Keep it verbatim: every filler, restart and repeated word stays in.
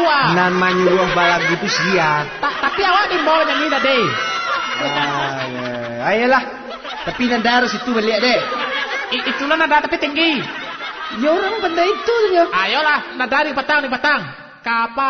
ah. Nan menyuruh balap gitu siap. Ta tapi awak di bawah nyanyi dah deh. Ah, ya. Ayolah. Tapi nada harus itu balik deh. I itulah nada tapi tinggi. Ya orang pandai itu ya. Ayolah, nada di petang di petang. Kapal